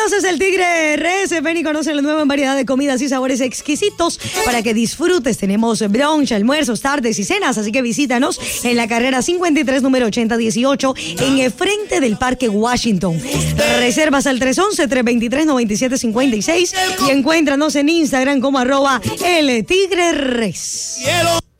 Conoces el Tigre RS, ven y conoce la nueva variedad de comidas y sabores exquisitos para que disfrutes. Tenemos brunch, almuerzos, tardes y cenas, así que visítanos en la carrera 53, número 8018, en el frente del Parque Washington. Reservas al 311-323-9756 y encuéntranos en Instagram como @eltigreres.